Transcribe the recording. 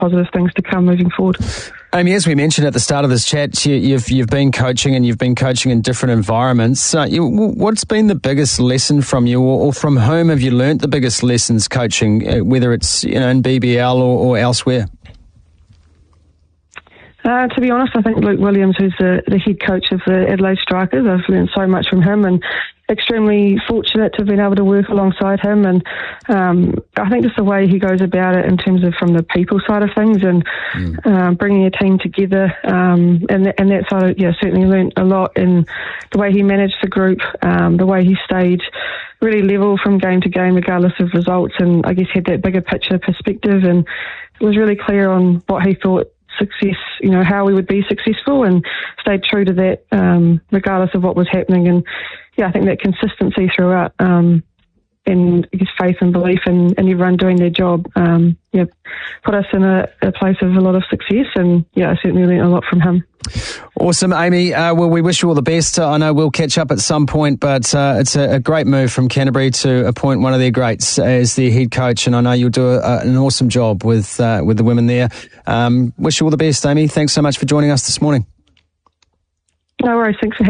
positive things to come moving forward. Amy, as we mentioned at the start of this chat, you've been coaching and you've been coaching in different environments. What's been the biggest lesson from you, or from whom have you learnt the biggest lessons coaching, whether it's in BBL or elsewhere? To be honest, I think Luke Williams, who's the head coach of the Adelaide Strikers, I've learned so much from him, and extremely fortunate to have been able to work alongside him. And I think just the way he goes about it in terms of from the people side of things and bringing a team together, and that side of, certainly learnt a lot in the way he managed the group, the way he stayed really level from game to game regardless of results, and I guess had that bigger picture perspective, and was really clear on what he thought success, how we would be successful, and stayed true to that regardless of what was happening. And I think that consistency throughout, and I guess faith and belief in everyone doing their job, put us in a place of a lot of success, and I certainly learned a lot from him. Awesome, Amy. Well, we wish you all the best. I know we'll catch up at some point, but it's a great move from Canterbury to appoint one of their greats as their head coach, and I know you'll do an awesome job with the women there. Wish you all the best, Amy. Thanks so much for joining us this morning. No worries. Thanks for having me.